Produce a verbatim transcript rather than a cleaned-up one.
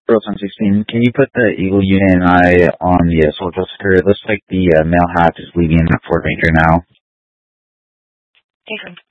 Girls on sixteen, can you put the Eagle unit and I on the assault adjuster? It looks like the uh, male hat is leaving at Fort Ranger now. Taken.